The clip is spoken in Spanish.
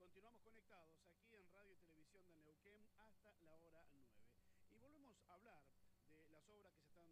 Continuamos conectados aquí en Radio y Televisión de Neuquén hasta la hora 9. Y volvemos a hablar de las obras que se están